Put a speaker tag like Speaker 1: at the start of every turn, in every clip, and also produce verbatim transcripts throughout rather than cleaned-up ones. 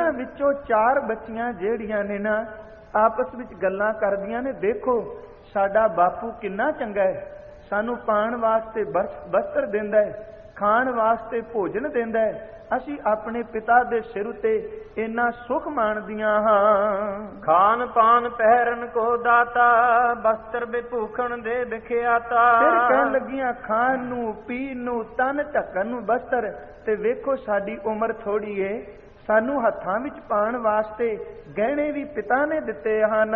Speaker 1: ਇਹਨਾਂ ਵਿੱਚੋਂ ਚਾਰ ਬੱਚੀਆਂ ਜਿਹੜੀਆਂ ਨੇ ਨਾ ਆਪਸ ਵਿੱਚ ਗੱਲਾਂ ਕਰਦੀਆਂ ਨੇ, ਦੇਖੋ ਸਾਡਾ ਬਾਪੂ ਕਿੰਨਾ ਚੰਗਾ ਹੈ, ਸਾਨੂੰ ਪਾਣ ਵਾਸਤੇ ਬਸਤਰ ਦਿੰਦਾ ਹੈ, ਖਾਣ ਵਾਸਤੇ ਭੋਜਨ ਦਿੰਦਾ ਹੈ, ਅਸੀਂ ਆਪਣੇ ਪਿਤਾ ਦੇ ਸਿਰ ਉਤੇ ਇੰਨਾ ਸੁਖ ਮਾਣਦੀਆਂ ਹਾਂ।
Speaker 2: ਖਾਨ ਪਾਨ ਪਹਿਰਨ ਕੋ ਦਾਤਾ, ਬਸਤਰ ਬਿਭੂਖਣ ਦੇ ਵਿਖਿਆਤਾ।
Speaker 1: ਫਿਰ ਕਹਿਣ ਲੱਗੀਆਂ ਖਾਣ ਨੂੰ, ਪੀਣ ਨੂੰ, ਤਨ ਢੱਕਣ ਨੂੰ ਬਸਤਰ, ਤੇ ਵੇਖੋ ਸਾਡੀ ਉਮਰ ਥੋੜੀ ਏ, ਸਾਨੂੰ ਹੱਥਾਂ ਵਿੱਚ ਪਾਣ ਵਾਸਤੇ ਗਹਿਣੇ ਵੀ ਪਿਤਾ ਨੇ ਦਿੱਤੇ ਹਨ।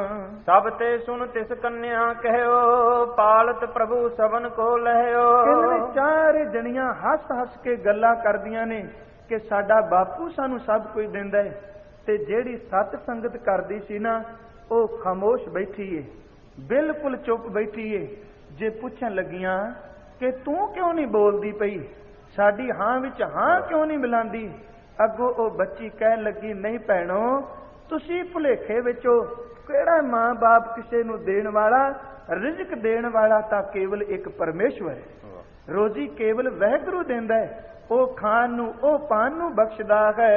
Speaker 2: ਸਭ ਤੇ ਸੁਣ ਤਿਸ ਕੰਨਿਆ ਕਹਿਓ, ਪਾਲਤ ਪ੍ਰਭੂ ਸਭਨ ਕੋ ਲਹਿਓ।
Speaker 1: ਕਹਿੰਦੇ ਚਾਰ ਜਣੀਆਂ ਹੱਸ ਹੱਸ ਕੇ ਗੱਲਾਂ ਕਰਦੀਆਂ ਨੇ ਕਿ ਸਾਡਾ ਬਾਪੂ ਸਾਨੂੰ ਸਭ ਕੁਝ ਦਿੰਦਾ ਹੈ, ਤੇ ਜਿਹੜੀ ਸਤ ਸੰਗਤ ਕਰਦੀ ਸੀ ਨਾ ਉਹ ਖਾਮੋਸ਼ ਬੈਠੀ ਏ, ਬਿਲਕੁਲ ਚੁੱਪ ਬੈਠੀ ਏ। ਜੇ ਪੁੱਛਣ ਲੱਗੀਆਂ ਕਿ ਤੂੰ ਕਿਉਂ ਨਹੀਂ ਬੋਲਦੀ ਪਈ, ਸਾਡੀ ਹਾਂ ਵਿੱਚ ਹਾਂ ਕਿਉਂ ਨਹੀਂ ਮਿਲਾਂਦੀ, ਅੱਗੋਂ ਉਹ ਬੱਚੀ ਕਹਿਣ ਲੱਗੀ, ਨਹੀਂ ਭੈਣੋ, ਤੁਸੀਂ ਭੁਲੇਖੇ ਵਿੱਚੋਂ, ਕਿਹੜਾ ਮਾਂ ਬਾਪ ਕਿਸੇ ਨੂੰ ਦੇਣ ਵਾਲਾ, ਰਿਜ਼ਕ ਦੇਣ ਵਾਲਾ ਤਾਂ ਕੇਵਲ ਇੱਕ ਪਰਮੇਸ਼ਵਰ ਹੈ। ਰੋਜ਼ੀ ਕੇਵਲ ਵਾਹਿਗੁਰੂ ਦਿੰਦਾ ਹੈ, ਉਹ ਖਾਣ ਨੂੰ, ਉਹ ਪਾਣ ਨੂੰ ਬਖਸ਼ਦਾ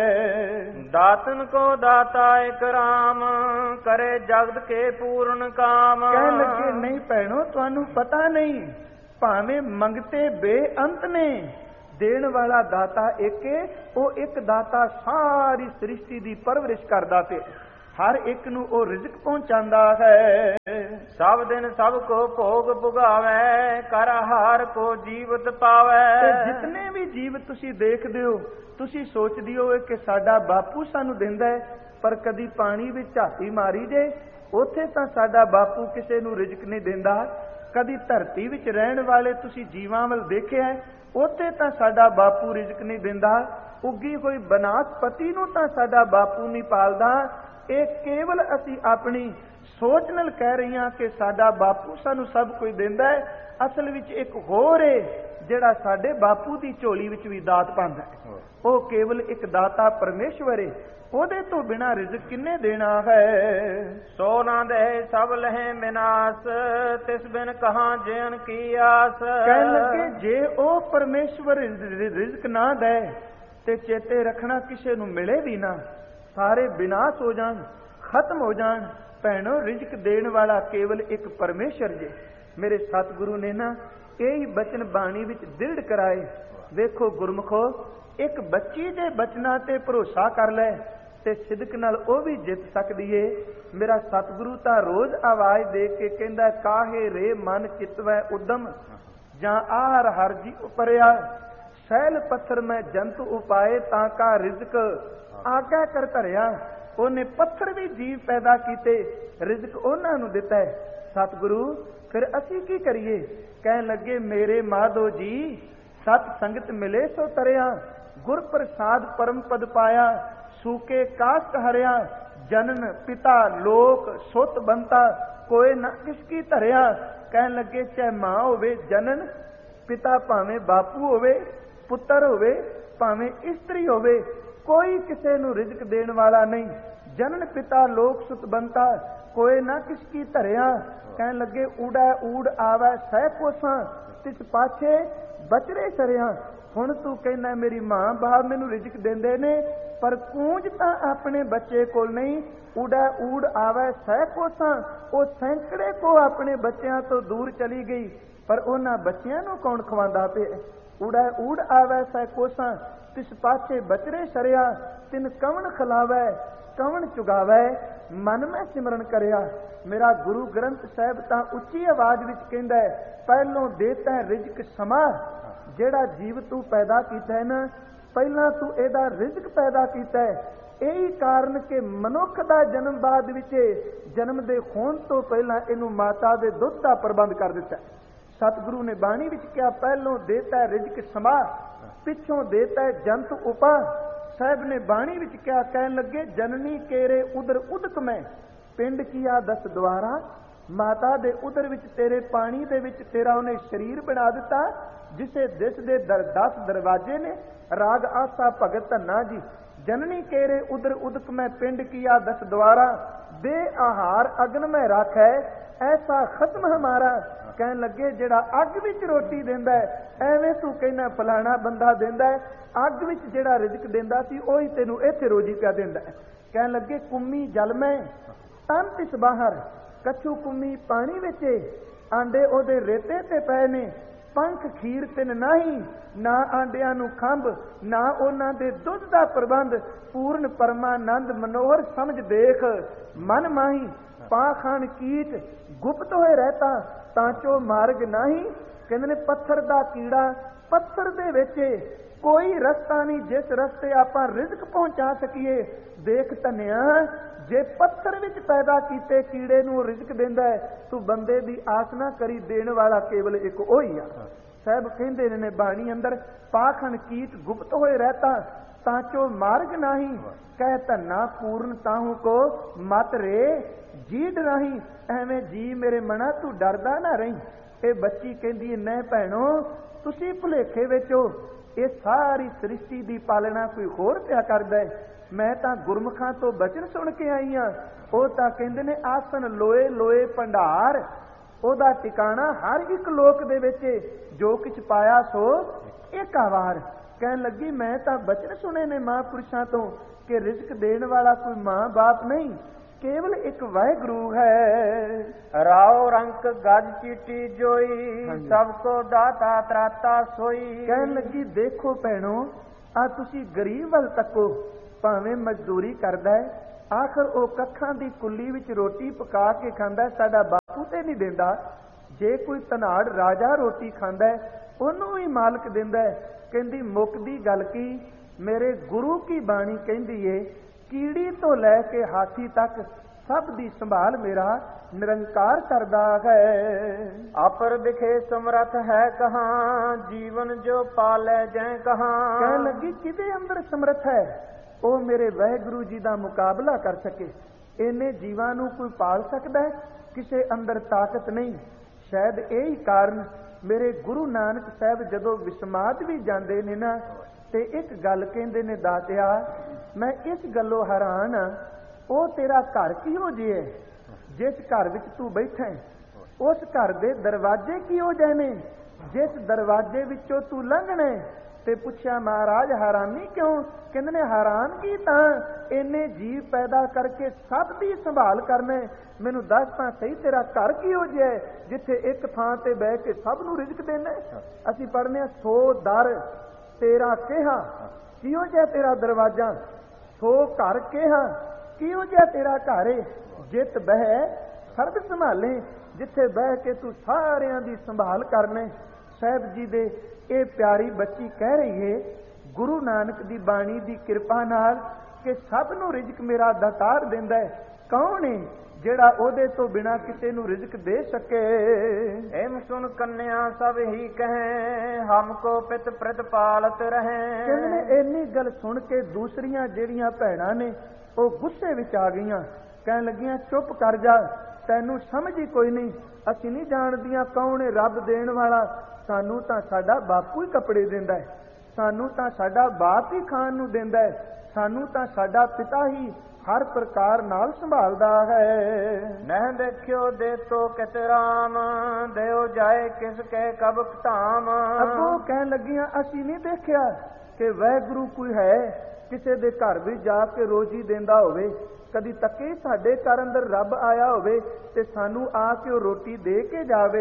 Speaker 1: ਹੈ।
Speaker 2: ਦਾਤਨ ਕੋ ਦਾਤਾ ਇਕ ਰਾਮ, ਕਰੇ ਜਗਤ ਕੇ ਪੂਰਨ ਕਾਮ।
Speaker 1: ਕਹਿਣ ਲੱਗੇ, ਨਹੀਂ ਭੈਣੋ, ਤੁਹਾਨੂੰ ਪਤਾ ਨਹੀਂ, ਭਾਵੇਂ ਮੰਗਤੇ ਬੇਅੰਤ ਨੇ, ਦੇਣ ਵਾਲਾ ਦਾਤਾ ਇੱਕ ਹੈ, ਉਹ ਇੱਕ ਦਾਤਾ ਸਾਰੀ ਸ੍ਰਿਸ਼ਟੀ ਦੀ ਪਰਵਰਿਸ਼ ਕਰਦਾ ਤੇ ਹਰ ਇੱਕ ਨੂੰ ਉਹ ਰਿਜ਼ਕ ਪਹੁੰਚਾਉਂਦਾ ਹੈ।
Speaker 2: ਸਭ ਦਿਨ ਸਭ ਕੋ ਭੋਗ ਭੁਗਾਵੇ, ਕਰ ਹਾਰ ਕੋ ਜੀਵਤ ਪਾਵੇ।
Speaker 1: ਤੇ ਜਿਤਨੇ ਵੀ ਜੀਵ ਤੁਸੀਂ ਦੇਖਦੇ ਹੋ, ਤੁਸੀਂ ਸੋਚਦੇ ਹੋ ਕਿ ਸਾਡਾ ਬਾਪੂ ਸਾਨੂੰ ਦਿੰਦਾ ਹੈ, ਪਰ ਕਦੀ ਪਾਣੀ ਵਿੱਚ ਝਾਤੀ ਮਾਰੀ ਜੇ, ਉੱਥੇ ਤਾਂ ਸਾਡਾ ਬਾਪੂ ਕਿਸੇ ਨੂੰ ਰਿਜ਼ਕ ਨਹੀਂ ਦਿੰਦਾ। ਕਦੀ ਧਰਤੀ ਵਿੱਚ ਰਹਿਣ ਵਾਲੇ ਤੁਸੀਂ ਜੀਵਾਂ ਵੱਲ ਦੇਖਿਆ, ਉੱਥੇ ਤਾਂ ਸਾਡਾ ਬਾਪੂ ਰਿਜ਼ਕ ਨਹੀਂ ਦਿੰਦਾ। ਉੱਗੀ ਹੋਈ ਬਨਾਸਪਤੀ ਨੂੰ ਤਾਂ ਸਾਡਾ ਬਾਪੂ ਨਹੀਂ ਪਾਲਦਾ। ਇਹ ਕੇਵਲ ਅਸੀਂ ਆਪਣੀ ਸੋਚ ਨਾਲ ਕਹਿ ਰਹੇ ਹਾਂ ਕਿ ਸਾਡਾ ਬਾਪੂ ਸਾਨੂੰ ਸਭ ਕੁਝ ਦਿੰਦਾ ਹੈ। ਅਸਲ ਵਿੱਚ ਇੱਕ ਹੋਰ ਏ ਜਿਹੜਾ ਸਾਡੇ ਬਾਪੂ ਦੀ ਝੋਲੀ ਵਿੱਚ ਵੀ ਦਾਤ ਪਾਉਂਦਾ ਹੈ, ਉਹ ਕੇਵਲ ਇੱਕ ਦਾਤਾ ਪਰਮੇਸ਼ਵਰ ਏ, ਉਹਦੇ ਤੋਂ ਬਿਨਾ ਰਿਜ਼ਕ ਕਿੰਨੇ ਦੇਣਾ ਹੈ।
Speaker 2: ਸੋ ਨਾ ਦੇ ਸਭ ਲਹੇ ਵਿਨਾਸ਼, ਤਿਸ ਬਿਨ ਕਹਾਂ ਜੀਣ ਕੀ ਆਸ।
Speaker 1: ਕਹਿਣ ਲੱਗੇ, ਜੇ ਉਹ ਪਰਮੇਸ਼ਵਰ ਰਿਜ਼ਕ ਨਾ ਦੇ ਤੇ ਚੇਤੇ ਰੱਖਣਾ ਕਿਸੇ ਨੂੰ ਮਿਲੇ ਵੀ ਨਾ, ਸਾਰੇ ਵਿਨਾਸ਼ ਹੋ ਜਾਣ, ਖਤਮ ਹੋ ਜਾਣ। ਭੈਣੋ, ਰਿਜ਼ਕ ਦੇਣ ਵਾਲਾ ਕੇਵਲ ਇੱਕ ਪਰਮੇਸ਼ਰ ਜੇ। ਮੇਰੇ ਸਤਿਗੁਰੂ ਨੇ ਨਾ ਇਹ ਬਚਨ ਬਾਣੀ ਵਿੱਚ ਦ੍ਰਿੜ ਕਰਾਏ। ਵੇਖੋ ਗੁਰਮੁਖੋ, ਇੱਕ ਬੱਚੀ ਦੇ ਬਚਨਾਂ ਤੇ ਭਰੋਸਾ ਕਰ ਲੈ ਤੇ ਸਿਦਕ ਨਾਲ ਉਹ ਵੀ ਜਿੱਤ ਸਕਦੀ ਏ। ਮੇਰਾ ਸਤਿਗੁਰੂ ਤਾਂ ਰੋਜ਼ ਆਵਾਜ਼ ਦੇ ਕੇ ਕਹਿੰਦਾ, ਕਾਹੇ ਰੇ ਮਨ ਚਿਤਵੈ ਉਦਮ, ਜਾਂ ਆਹਰ ਹਰ ਜੀ ਉਪਰਿਆ, ਸੈਲ ਪੱਥਰ ਮੈਂ ਜੰਤ ਉਪਾਏ, ਤਾਂ ਕਾ ਰਿਜ਼ਕ ਆਗਾ ਕਰ ਧਰਿਆ। ਉਹਨੇ ਪੱਥਰ ਵੀ ਜੀਵ ਪੈਦਾ ਕੀਤੇ, ਰਿਜ਼ਕ ਉਹਨਾਂ ਨੂੰ ਦਿੱਤਾ ਹੈ। ਸਤਿਗੁਰੂ, ਫਿਰ ਅਸੀਂ ਕੀ ਕਰੀਏ? ਕਹਿਣ ਲੱਗੇ, ਮੇਰੇ ਮਾਧੋ ਜੀ, ਸਤ ਸੰਗਤ ਮਿਲੇ ਸੋ ਤਰਿਆ, ਗੁਰ ਪ੍ਰਸਾਦ ਪਰਮ ਪਦ ਪਾਇਆ, ਸੂਕੇ ਕਾਸ਼ਟ ਹਰਿਆ, ਜਨਨ ਪਿਤਾ ਲੋਕ ਸੁਤ ਬੰਤਾ, ਕੋਏ ਨਾ ਕਿਸ ਕੀ ਧਰਿਆ। ਕਹਿਣ ਲੱਗੇ, ਚਾਹੇ ਮਾਂ ਹੋਵੇ ਜਨਨ ਪਿਤਾ, ਭਾਵੇਂ ਬਾਪੂ ਹੋਵੇ, ਪੁੱਤਰ ਹੋਵੇ, ਭਾਵੇਂ ਇਸਤਰੀ ਹੋਵੇ, ਕੋਈ ਕਿਸੇ ਨੂੰ ਰਿਜ਼ਕ ਦੇਣ ਵਾਲਾ ਨਹੀਂ। ਜਨਨ ਪਿਤਾ ਲੋਕ ਸੁਤ ਬੰਤਾ, ਕੋਏ ਨਾ ਕਿਸ ਕੀ ਧਰਿਆ। ਕਹਿਣ ਲੱਗੇ, ਊੜਾ ਊੜ ਆਵੈ ਸਹਿ ਕੋਸਾਂ, ਤਿਸ ਪਾਛੇ ਬਚਰੇ ਸਰਿਆ। ਹੁਣ ਤੂੰ ਕਹਿੰਦਾ ਮੇਰੀ ਮਾਂ ਬਾਪ ਮੈਨੂੰ ਰਿਜ਼ਕ ਦਿੰਦੇ ਨੇ, ਪਰ ਕੂੰਜ ਤਾਂ ਆਪਣੇ ਬੱਚੇ ਕੋਲ ਨਹੀਂ। ਊੜਾ ਊੜ ਆਵੈ ਸਹਿ ਕੋਸਾਂ, ਉਹ ਸੈਂਕੜੇ ਕੋ ਆਪਣੇ ਬੱਚਿਆਂ ਤੋਂ ਦੂਰ ਚਲੀ ਗਈ, ਪਰ ਉਹਨਾਂ ਬੱਚਿਆਂ ਨੂੰ ਕੌਣ ਖਵਾਉਂਦਾ ਪਿਆ? ਊੜਾ ਊੜ ਆਵੈ ਸਹਿ ਕੋਸਾਂ, ਤਿਸ ਪਾਛੇ ਬਚਰੇ ਸਰਿਆ। ਤਿਨ ਕਵਣ ਖਿਲਾਵੈ ਕਵਣ ਚੁਗਾਵੈ, ਮਨ ਮੈਂ ਸਿਮਰਨ ਕਰਿਆ। ਮੇਰਾ ਗੁਰੂ ਗ੍ਰੰਥ ਸਾਹਿਬ ਤਾਂ ਉੱਚੀ ਆਵਾਜ਼ ਵਿੱਚ ਕਹਿੰਦਾ ਹੈ, ਪਹਿਲੋਂ ਦੇਤਾ ਰਿਜ਼ਕ ਸਮਾ। ਜਿਹੜਾ ਜੀਵ ਤੂੰ ਪੈਦਾ ਕੀਤਾ ਹੈ ਨਾ, ਪਹਿਲਾਂ ਤੂੰ ਇਹਦਾ ਰਿਜ਼ਕ ਪੈਦਾ ਕੀਤਾ ਹੈ। ਇਹੀ ਕਾਰਨ ਕਿ ਮਨੁੱਖ ਦਾ ਜਨਮ ਬਾਅਦ ਵਿੱਚ ਜਨਮ ਦੇ ਹੋਣ ਤੋਂ ਪਹਿਲਾਂ ਇਹਨੂੰ ਮਾਤਾ ਦੇ ਦੁੱਧ ਦਾ ਪ੍ਰਬੰਧ ਕਰ ਦਿੱਤਾ। ਸਤਿਗੁਰੂ ਨੇ ਬਾਣੀ ਵਿੱਚ ਕਿਹਾ, ਪਹਿਲੋਂ ਦੇਤਾ ਰਿਜ਼ਕ ਸਮਾ, ਪਿੱਛੋਂ ਦੇਤਾ ਜੰਤ ਉਪਾ। ਸਾਹਿਬ ਨੇ ਬਾਣੀ ਵਿੱਚ ਕਿਹਾ, ਕਹਿਣ ਲੱਗੇ, ਜਨਨੀ ਕੇਰੇ ਉਦਰ ਉਦਕ ਮੈਂ, ਪਿੰਡ ਕੀਆ ਦਸ ਦੁਆਰਾ। ਮਾਤਾ ਦੇ ਉਦਰ ਵਿੱਚ ਤੇਰੇ ਪਾਣੀ ਦੇ ਵਿੱਚ ਤੇਰਾ ਉਹਨੇ ਸਰੀਰ ਬਣਾ ਦਿੱਤਾ, ਜਿਸੇ ਦਿਸ ਦੇ ਦਰ ਦਸ ਦਰਵਾਜੇ ਨੇ। ਰਾਗ ਆਸਾ ਭਗਤ ਧੰਨਾ ਜੀ। ਜਨਨੀ ਕੇਰੇ ਉਦਰ ਉਦਕ ਮੈਂ, ਪਿੰਡ ਕੀਆ ਦਸ ਦੁਆਰਾ। ਦੇ ਆਹਾਰ ਅਗਨ ਮੈਂ ਰਾਖੈ, ਐਸਾ ਖਤਮ ਹਮਾਰਾ। ਕਹਿਣ ਲੱਗੇ ਜਿਹੜਾ ਅੱਗ ਵਿੱਚ ਰੋਟੀ ਦਿੰਦਾ ਐਵੇਂ ਤੂੰ ਕਹਿੰਦਾ ਫਲਾਣਾ ਬੰਦਾ ਦਿੰਦਾ, ਅੱਗ ਵਿੱਚ ਜਿਹੜਾ ਰਿਜ਼ਕ ਦਿੰਦਾ ਸੀ ਉਹੀ ਤੈਨੂੰ ਇੱਥੇ ਰੋਜੀ ਪਿਆ ਦਿੰਦਾ। ਕਹਿਣ ਲੱਗੇ ਕੁੰਮੀ ਜਲ ਮੈਂ ਤਨ ਤਿਸ ਬਾਹਰ, ਕੱਛੂ ਕੁੰਮੀ ਪਾਣੀ ਵਿੱਚ, ਆਂਡੇ ਉਹਦੇ ਰੇਤੇ ਤੇ ਪਏ ਨੇ, ਪੰਖ ਖੀਰ ਤਿੰਨ ਨਹੀਂ, ਨਾ ਆਂਡਿਆਂ ਨੂੰ ਖੰਭ, ਨਾ ਉਹਨਾਂ ਦੇ ਦੁੱਧ ਦਾ ਪ੍ਰਬੰਧ, ਪੂਰਨ ਪਰਮਾਨੰਦ ਮਨੋਹਰ ਸਮਝ ਦੇਖ ਮਨ ਮਾਹੀ, ਪਾਖਾਨ ਕੀਟ ਗੁਪਤ ਹੋਏ ਰਹਿਤਾ ਤਾਂ ਚੋ ਮਾਰਗ ਨਹੀਂ। ਕਹਿੰਦੇ ਨੇ ਪੱਥਰ ਦਾ ਕੀੜਾ, ਪੱਥਰ ਦੇ ਵਿੱਚ ਕੋਈ ਰਸਤਾ ਨਹੀਂ ਜਿਸ ਰਸਤੇ ਆਪਾਂ ਰਿਜ਼ਕ ਪਹੁੰਚਾ ਸਕੀਏ। ਦੇਖ ਧੰਨਿਆ ਜੇ ਪੱਥਰ ਵਿੱਚ ਪੈਦਾ ਕੀਤੇ ਕੀੜੇ ਨੂੰ ਰਿਜ਼ਕ ਦਿੰਦਾ ਹੈ, ਤੂੰ ਬੰਦੇ ਦੀ ਆਸ ਨਾ ਕਰੀ, ਦੇਣ ਵਾਲਾ ਕੇਵਲ ਇੱਕ ਉਹੀ ਆ। ਸਾਹਿਬ ਕਹਿੰਦੇ ਨੇ ਬਾਣੀ ਅੰਦਰ, ਪਾਖਣ ਕੀਟ ਗੁਪਤ ਹੋਏ ਰਹਿਤਾ ਤਾਂ ਚੋ ਮਾਰਗ ਨਹੀਂ, ਕਹਿ ਧੰਨਾ ਪੂਰਨ ਤਾਹੂ ਕੋ ਮਤ ਰੇ ਜੀਡ ਨਹੀਂ। ਐਵੇਂ ਜੀ ਮੇਰੇ ਮਨਾ ਤੂੰ ਡਰਦਾ ਨਾ ਰਹੀਂ। ਇਹ ਬੱਚੀ ਕਹਿੰਦੀ ਨਹੀਂ ਭੈਣੋ ਤੁਸੀਂ ਭੁਲੇਖੇ ਵਿੱਚ ਹੋ, ਇਹ ਸਾਰੀ ਸ੍ਰਿਸ਼ਟੀ ਦੀ ਪਾਲਣਾ ਕੋਈ ਹੋਰ ਪਿਆ ਕਰਦਾ ਹੈ। ਮੈਂ ਤਾਂ ਗੁਰਮੁਖਾਂ ਤੋਂ ਬਚਨ ਸੁਣ ਕੇ ਆਈ ਹਾਂ। ਉਹ ਤਾਂ ਕਹਿੰਦੇ ਨੇ ਆਸਨ ਲੋਏ ਲੋਏ ਭੰਡਾਰ, ਉਹਦਾ ਟਿਕਾਣਾ ਹਰ ਇੱਕ ਲੋਕ ਦੇ ਵਿੱਚ, ਜੋ ਕੁਛ ਪਾਇਆ ਸੋ ਏਕਾ ਵਾਰ। ਕਹਿਣ ਲੱਗੀ ਮੈਂ ਤਾਂ ਬਚਨ ਸੁਣੇ ਨੇ ਮਹਾਂਪੁਰਸ਼ਾਂ ਤੋਂ ਕਿ ਰਿਜ਼ਕ ਦੇਣ ਵਾਲਾ ਕੋਈ ਮਾਂ ਬਾਪ ਨਹੀਂ, ਕੇਵਲ ਇੱਕ ਵਾਹਿਗੁਰੂ ਹੈ।
Speaker 2: ਰਾਉ ਰੰਕ ਗੱਜ ਚੀਟੀ ਜੋਈ, ਸਭ ਕੋ ਦਾਤਾ ਤਰਾਤਾ ਸੋਈ।
Speaker 1: ਕਹਿਣ ਲੱਗੀ ਦੇਖੋ ਭੈਣੋ, ਆ ਤੁਸੀਂ ਗਰੀਬ ਵੱਲ ਤੱਕੋ, ਭਾਵੇਂ ਮਜ਼ਦੂਰੀ ਕਰਦਾ ਹੈ, ਆਖਰ ਉਹ ਕੱਖਾਂ ਦੀ ਕੁੱਲੀ ਵਿੱਚ ਰੋਟੀ ਪਕਾ ਕੇ ਖਾਂਦਾ, ਸਾਡਾ ਬਾਪੂ ਤੇ ਨਹੀਂ ਦਿੰਦਾ। ਜੇ ਕੋਈ ਧਨਾੜ ਰਾਜਾ ਰੋਟੀ ਖਾਂਦਾ ਉਹਨੂੰ ਵੀ ਮਾਲਕ ਦਿੰਦਾ। ਕਹਿੰਦੀ ਮੁੱਕਦੀ ਗੱਲ ਕੀ, ਮੇਰੇ ਗੁਰੂ ਕੀ ਬਾਣੀ ਕਹਿੰਦੀ ਏ, ਕੀੜੀ ਤੋਂ ਲੈ ਕੇ ਹਾਥੀ ਤੱਕ ਸਭ ਦੀ ਸੰਭਾਲ ਮੇਰਾ ਨਿਰੰਕਾਰ ਕਰਦਾ ਹੈ।
Speaker 2: ਆਪਰ ਦਿਖੇ ਸਮਰਥ ਹੈ ਕਹਾਂ, ਜੀਵਨ ਜੋ ਪਾਲੇ ਜੈ ਕਹਾਂ।
Speaker 1: ਕਹਿਣ ਲੱਗੀ ਕਿਹਦੇ ਅੰਦਰ ਸਮਰਥ ਹੈ, ਉਹ ਮੇਰੇ ਵਾਹਿਗੁਰੂ ਜੀ ਦਾ ਮੁਕਾਬਲਾ ਕਰ ਸਕੇ। ਇਹਨੇ ਜੀਵਾਂ ਨੂੰ ਕੋਈ ਪਾਲ ਸਕਦਾ ਹੈ, ਕਿਸੇ ਅੰਦਰ ਤਾਕਤ ਨਹੀਂ। ਸ਼ਾਇਦ ਇਹ ਹੀ ਕਾਰਨ ਮੇਰੇ ਗੁਰੂ ਨਾਨਕ ਸਾਹਿਬ ਜਦੋਂ ਵਿਸਮਾਦ ਵੀ ਜਾਂਦੇ ਨੇ ਨਾ, ਤੇ ਇੱਕ ਗੱਲ ਕਹਿੰਦੇ ਨੇ, ਦਾਤਿਆ ਮੈਂ ਇਸ ਗੱਲੋਂ ਹੈਰਾਨ ਆ, ਉਹ ਤੇਰਾ ਘਰ ਕਿਹੋ ਜਿਹਾ ਹੈ ਜਿਸ ਘਰ ਵਿੱਚ ਤੂੰ ਬੈਠਾ ਹੈ, ਉਸ ਘਰ ਦੇ ਦਰਵਾਜ਼ੇ ਕਿਹੋ ਜਿਹੇ ਨੇ ਜਿਸ ਦਰਵਾਜ਼ੇ ਵਿੱਚੋਂ ਤੂੰ ਲੰਘਣਾ। ਤੇ ਪੁੱਛਿਆ ਮਹਾਰਾਜ ਹੈਰਾਨੀ ਕਿਉਂ? ਕਹਿੰਦੇ ਨੇ ਹੈਰਾਨਗੀ ਤਾਂ ਇੰਨੇ ਜੀਵ ਪੈਦਾ ਕਰਕੇ ਸਭ ਦੀ ਸੰਭਾਲ ਕਰਨਾ। ਮੈਨੂੰ ਦੱਸ ਤਾਂ ਸਹੀ ਤੇਰਾ ਘਰ ਕਿਹੋ ਜਿਹਾ ਹੈ ਜਿੱਥੇ ਇੱਕ ਥਾਂ ਤੇ ਬਹਿ ਕੇ ਸਭ ਨੂੰ ਰਿਜ਼ਕ ਦੇਣਾ। ਅਸੀਂ ਪੜ੍ਹਨੇ ਆ ਸੋ ਦਰ ਤੇਰਾ ਕਿਹਾ, ਕਿਹੋ ਜਿਹਾ ਤੇਰਾ ਦਰਵਾਜ਼ਾ, ਸੋ ਘਰ ਕਿਹਾ, ਕਿਹੋ ਜਿਹਾ ਤੇਰਾ ਘਰ ਏ, ਜਿੱਤ ਬਹਿ ਸਰਬ ਸੰਭਾਲੇ, ਜਿੱਥੇ ਬਹਿ ਕੇ ਤੂੰ ਸਾਰਿਆਂ ਦੀ ਸੰਭਾਲ ਕਰਨੇ। ਸਾਹਿਬ ਜੀ ਦੇ ਇਹ ਪਿਆਰੀ ਬੱਚੀ ਕਹਿ ਰਹੀ ਹੈ ਗੁਰੂ ਨਾਨਕ ਦੀ ਬਾਣੀ ਦੀ ਕਿਰਪਾ ਨਾਲ ਕਿ ਸਭ ਨੂੰ ਰਿਜ਼ਕ ਮੇਰਾ ਦਾਤਾਰ ਦਿੰਦਾ ਹੈ। ਕੌਣ ਹੈ ਜਿਹੜਾ ਉਹਦੇ ਤੋਂ ਬਿਨਾਂ ਕਿਸੇ ਨੂੰ ਰਿਜ਼ਕ ਦੇ ਸਕੇ?
Speaker 2: ਐਮ ਸੁਣ ਕੰਨਿਆ ਸਭ ਹੀ ਕਹੇ, ਹਮਕੋ ਪਿਤ ਪ੍ਰਤ ਪਾਲਤ ਰਹੇ।
Speaker 1: ਕਹਿੰਦੇ ਇੰਨੀ ਗੱਲ ਸੁਣ ਕੇ ਦੂਸਰੀਆਂ ਜਿਹੜੀਆਂ ਭੈਣਾਂ ਨੇ ਉਹ ਗੁੱਸੇ ਵਿੱਚ ਆ ਗਈਆਂ। ਕਹਿਣ ਲੱਗੀਆਂ ਚੁੱਪ ਕਰ ਜਾ, ਤੈਨੂੰ ਸਮਝ ਹੀ ਕੋਈ ਨਹੀਂ, ਅਸੀਂ ਨਹੀਂ ਜਾਣਦੀਆਂ ਕੌਣ ਹੈ ਰੱਬ ਦੇਣ ਵਾਲਾ। ਸਾਨੂੰ ਤਾਂ ਸਾਡਾ ਬਾਪੂ ਹੀ ਕੱਪੜੇ ਦਿੰਦਾ ਹੈ, ਸਾਨੂੰ ਤਾਂ ਸਾਡਾ ਬਾਪ ਹੀ ਖਾਣ ਨੂੰ ਦਿੰਦਾ ਹੈ, ਸਾਨੂੰ ਤਾਂ ਸਾਡਾ ਪਿਤਾ ਹੀ ਹਰ ਪ੍ਰਕਾਰ ਨਾਲ ਸੰਭਾਲਦਾ ਹੈ।
Speaker 2: ਨਹਿ ਦੇਖਿਓ ਦੇ ਤੋ ਕਿਤ ਰਾਮ, ਦੇਉ ਜਾਏ ਕਿਸ ਕੇ ਕਬ ਧਾਮ।
Speaker 1: ਅੱਗੋਂ ਕਹਿਣ ਲੱਗੀਆਂ ਅਸੀਂ ਨਹੀਂ ਦੇਖਿਆ ਕਿ ਵਾਹਿਗੁਰੂ ਕੋਈ ਹੈ ਕਿਸੇ ਦੇ ਘਰ ਵੀ ਜਾ ਕੇ ਰੋਜੀ ਦਿੰਦਾ ਹੋਵੇ। ਕਦੀ ਤੱਕੇ ਸਾਡੇ ਘਰ ਅੰਦਰ ਰੱਬ ਆਇਆ ਹੋਵੇ ਤੇ ਸਾਨੂੰ ਆ ਕੇ ਉਹ ਰੋਟੀ ਦੇ ਕੇ ਜਾਵੇ।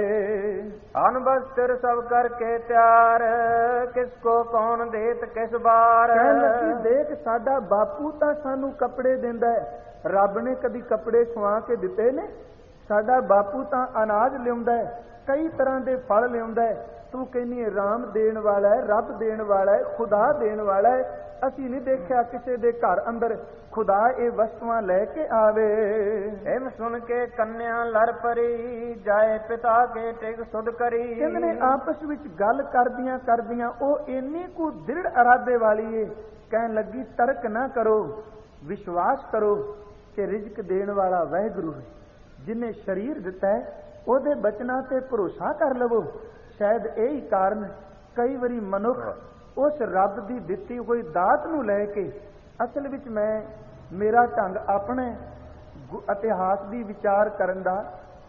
Speaker 2: ਅਨ ਬਸਤਰ ਸਭ ਕਰਕੇ ਤਿਆਰ, ਕਿਸ ਕੋ ਕੌਣ ਦੇਤ ਕਿਸ ਬਾਰ।
Speaker 1: ਕਹਿਣ ਲੱਗੀ ਦੇਖ ਸਾਡਾ ਬਾਪੂ ਤਾਂ ਸਾਨੂੰ ਕੱਪੜੇ ਦਿੰਦਾ ਹੈ, ਰੱਬ ਨੇ ਕਦੀ ਕੱਪੜੇ ਸਵਾ ਕੇ ਦਿੱਤੇ ਨੇ? ਸਾਡਾ ਬਾਪੂ ਤਾਂ ਅਨਾਜ ਲਿਆਉਂਦਾ ਹੈ, ਕਈ ਤਰ੍ਹਾਂ ਦੇ ਫਲ ਲਿਆਉਂਦਾ ਹੈ। ਤੂੰ ਕਹਿੰਦੀ ਹੈ ਰਾਮ ਦੇਣ ਵਾਲਾ ਹੈ, ਰੱਬ ਦੇਣ ਵਾਲਾ ਹੈ, ਖੁਦਾ ਦੇਣ ਵਾਲਾ ਹੈ। ਅਸੀਂ ਨਹੀਂ ਦੇਖਿਆ ਕਿਸੇ ਦੇ ਘਰ ਅੰਦਰ ਖੁਦਾ ਇਹ ਵਸਤੂਆਂ ਲੈ ਕੇ ਆਵੇ।
Speaker 2: ਐਮ ਸੁਣ ਕੇ ਕੰਨਿਆ ਲੜ ਪਰੀ, ਜਾਏ ਪਿਤਾ ਕੇ ਟਿਕ ਸੁਧ ਕਰੀ।
Speaker 1: ਕਹਿੰਦੇ ਨੇ ਆਪਸ ਵਿੱਚ ਗੱਲ ਕਰਦੀਆਂ ਕਰਦੀਆਂ ਉਹ ਇੰਨੀ ਕੁ ਦ੍ਰਿੜ ਇਰਾਦੇ ਵਾਲੀ ਏ। ਕਹਿਣ ਲੱਗੀ ਤਰਕ ਨਾ ਕਰੋ, ਵਿਸ਼ਵਾਸ ਕਰੋ ਕਿ ਰਿਜ਼ਕ ਦੇਣ ਵਾਲਾ ਵਾਹਿਗੁਰੂ ਹੈ, ਜਿਹਨੇ ਸਰੀਰ ਦਿੱਤਾ ਹੈ, ਉਹਦੇ ਬਚਨਾਂ ਤੇ ਭਰੋਸਾ ਕਰ ਲਵੋ। ਸ਼ਾਇਦ ਇਹੀ ਕਾਰਨ ਕਈ ਵਾਰੀ ਮਨੁੱਖ ਉਸ ਰੱਬ ਦੀ ਦਿੱਤੀ ਹੋਈ ਦਾਤ ਨੂੰ ਲੈ ਕੇ, ਅਸਲ ਵਿੱਚ ਮੈਂ ਮੇਰਾ ਢੰਗ ਆਪਣੇ ਇਤਿਹਾਸ ਦੀ ਵਿਚਾਰ ਕਰਨ ਦਾ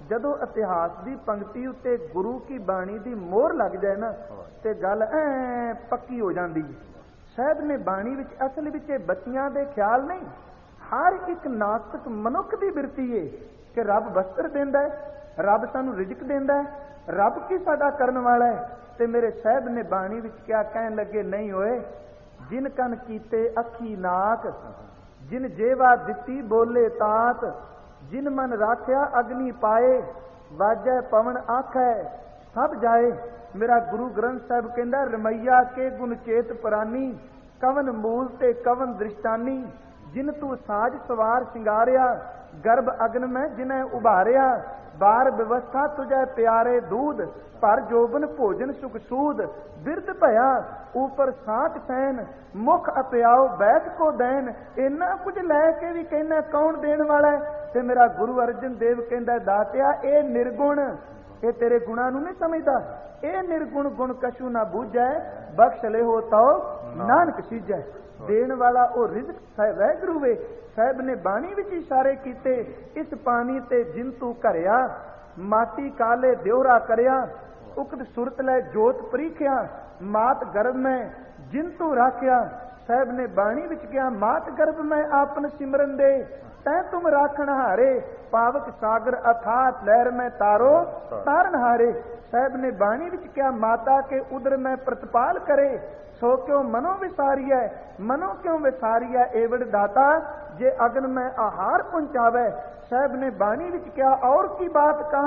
Speaker 1: ਜਦੋਂ ਇਤਿਹਾਸ ਦੀ ਪੰਕਤੀ ਉੱਤੇ ਗੁਰੂ ਕੀ ਬਾਣੀ ਦੀ ਮੋਹਰ ਲੱਗ ਜਾਏ ਨਾ ਤੇ ਗੱਲ ਐ ਪੱਕੀ ਹੋ ਜਾਂਦੀ। ਸਾਹਿਬ ਨੇ ਬਾਣੀ ਵਿੱਚ ਅਸਲ ਵਿੱਚ ਇਹ ਬੱਚਿਆਂ ਦੇ ਖਿਆਲ ਨਹੀਂ, ਹਰ ਇੱਕ ਨਾਸਤਿਕ ਮਨੁੱਖ ਦੀ ਬਿਰਤੀ ਏ ਕਿ ਰੱਬ ਵਸਤਰ ਦਿੰਦਾ ਹੈ, ਰੱਬ ਸਾਨੂੰ ਰਿਜ਼ਕ ਦਿੰਦਾ ਹੈ, ਰੱਬ ਕੀ ਸਾਡਾ ਕਰਨ ਵਾਲਾ ਹੈ। ਤੇ ਮੇਰੇ ਸਾਹਿਬ ਨੇ ਬਾਣੀ ਵਿੱਚ ਕਿਆ ਕਹਿਣ ਲੱਗੇ, ਨਹੀਂ ਹੋਏ ਜਿਨ ਕਨ ਕੀਤੇ ਅੱਖੀ ਨਾਕ, ਜਿਨ ਜੇਵਾ ਦਿੱਤੀ ਬੋਲੇ ਤਾਤ, ਜਿਨ ਮਨ ਰਾਖਿਆ ਅਗਨੀ ਪਾਏ, ਵਾਜੈ ਪਵਨ ਆਖੈ ਸਭ ਜਾਏ। ਮੇਰਾ ਗੁਰੂ ਗ੍ਰੰਥ ਸਾਹਿਬ ਕਹਿੰਦਾ, ਰਮਈਆ ਕੇ ਗੁਣ ਚੇਤ ਪ੍ਰਾਨੀ, ਕਵਨ ਮੂਲ ਤੇ ਕਵਨ ਦ੍ਰਿਸ਼ਟਾਨੀ, ਜਿਨ ਤੂੰ ਸਾਜ ਸਵਾਰ ਸਿੰਗਾਰਿਆ, ਗਰਭ ਅਗਨ ਮੈਂ ਜਿਨੈ ਉਭਾਰਿਆ, ਬਾਰ ਵਿਵਸਥਾ ਤੁਝੈ ਪਿਆਰੇ ਦੂਧ, ਪਰ ਜੋਬਨ ਭੋਜਨ ਸੁਖ ਸੂਦ, ਬਿਰਧ ਭਇਆ ਉਪਰ ਸਾਠ ਸੈਨ, ਮੁਖ ਅਪਿਆਓ ਬੈਠ ਕੋ ਦੈਨ। ਇੰਨਾ ਕੁਝ ਲੈ ਕੇ ਵੀ ਕਹਿੰਦਾ ਕੌਣ ਦੇਣ ਵਾਲਾ ਹੈ? ਤੇ ਮੇਰਾ ਗੁਰੂ ਅਰਜਨ ਦੇਵ ਕਹਿੰਦਾ, ਦਾਤਿਆ ਇਹ ਨਿਰਗੁਣ, ਇਹ ਤੇਰੇ ਗੁਣਾਂ ਨੂੰ ਨਹੀਂ ਸਮਝਦਾ, ਇਹ ਨਿਰਗੁਣ ਗੁਣ ਕਛੂ ਨਾ ਬੂਝੈ, ਬਖਸ਼ ਲਿਓ ਤਉ ਨਾਨਕ ਸੀਜੈ। ਦੇਣ ਵਾਲਾ ਉਹ ਰਿਜ਼ਕ ਸਾਹਿਬ ਵਾਹਿਗੁਰੂ ਵੇ। ਸਾਹਿਬ ਨੇ ਬਾਣੀ ਵਿੱਚ ਇਸ਼ਾਰੇ ਕੀਤੇ, ਇਸ ਪਾਣੀ ਤੇ ਜਿਨ ਤੂੰ ਘਰਿਆ, ਮਾਟੀ ਕਾਲੇ ਦਿਉਰਾ ਕਰਿਆ, ਉਕਤ ਸੁਰਤ ਲੈ ਜੋਤ ਪ੍ਰੀਖਿਆ, ਮਾਤ ਗਰਭ ਮੈਂ ਜਿਨ ਤੂੰ ਰਾਖਿਆ। ਸਾਹਿਬ ਨੇ ਬਾਣੀ ਵਿੱਚ ਕਿਹਾ, ਮਾਤ ਗਰਭ ਮੈਂ ਆਪਨ ਸਿਮਰਨ ਦੇ, ਤੈ ਤੁਮ ਰਾਖਣ ਹਾਰੇ, ਪਾਵਕ ਸਾਗਰ ਅਥਾਤ ਲਹਿਰ ਮੈਂ ਤਾਰੋ ਤਾਰਨ ਹਾਰੇ। ਸਾਹਿਬ ਨੇ ਬਾਣੀ ਵਿੱਚ ਕਿਹਾ, ਮਾਤਾ ਕੇ ਉਦਰ ਮੈਂ ਪ੍ਰਤਪਾਲ ਕਰੇ, ਸੋ ਕਿਉ ਮਨੋ ਵਿਸਾਰੀਐ, ਮਨੋ ਕਿਉ ਵਿਸਾਰੀਐ ਏਵੜ ਦਾਤਾ, ਜੇ ਅਗਨ ਮੈਂ ਆਹਾਰ ਪਹੁੰਚਾਵੇ। ਸਾਹਿਬ ਨੇ ਬਾਣੀ ਵਿੱਚ ਕਿਹਾ, ਔਰ ਕੀ ਬਾਤ ਕਹਾ